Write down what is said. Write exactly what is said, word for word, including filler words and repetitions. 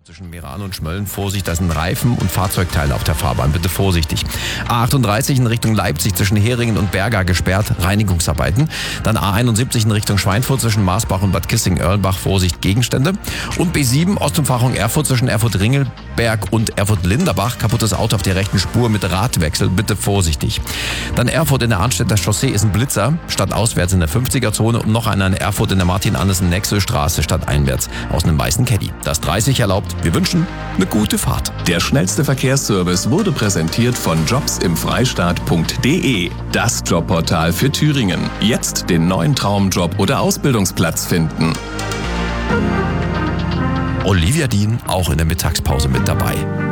Zwischen Meran und Schmölln, Vorsicht, da sind Reifen und Fahrzeugteile auf der Fahrbahn, bitte vorsichtig. A achtunddreißig in Richtung Leipzig zwischen Heringen und Berga gesperrt, Reinigungsarbeiten. Dann A einundsiebzig in Richtung Schweinfurt zwischen Marsbach und Bad Kissing-Erlenbach, Vorsicht, Gegenstände. Und B sieben Ostumfahrung Erfurt zwischen Erfurt-Ringelberg und Erfurt-Linderbach, kaputtes Auto auf der rechten Spur mit Radwechsel, bitte vorsichtig. Dann Erfurt in der Arnstädter Chaussee ist ein Blitzer, stadtauswärts in der fünfziger-Zone und noch einer in Erfurt in der Martin-Andersen-Nexel-Straße stadteinwärts aus einem weißen Caddy. Das dreißig erlaubt. Wir wünschen eine gute Fahrt. Der schnellste Verkehrsservice wurde präsentiert von jobs im freistaat punkt de, das Jobportal für Thüringen. Jetzt den neuen Traumjob oder Ausbildungsplatz finden. Olivia Dean auch in der Mittagspause mit dabei.